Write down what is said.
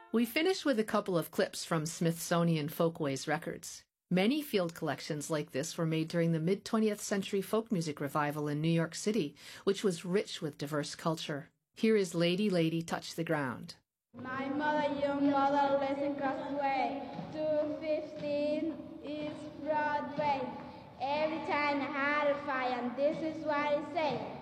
We finish with a couple of clips from Smithsonian Folkways records. Many field collections like this were made during the mid-20th century folk music revival in New York City, which was rich with diverse culture. Here is Lady, Lady, Touch the Ground. My mother, your mother, lives across the way. 215 East Broadway. Every time I had a fire, and this is what I say.